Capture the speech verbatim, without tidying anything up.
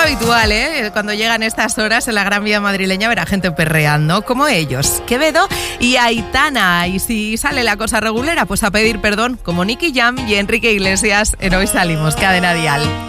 habitual, ¿eh? Cuando llegan estas horas en la Gran Vía madrileña verá gente perreando, como ellos, Quevedo y Aitana. Y si sale la cosa regulera, pues a pedir perdón, como Nicky Jam y Enrique Iglesias en Hoy Salimos, Cadena Dial.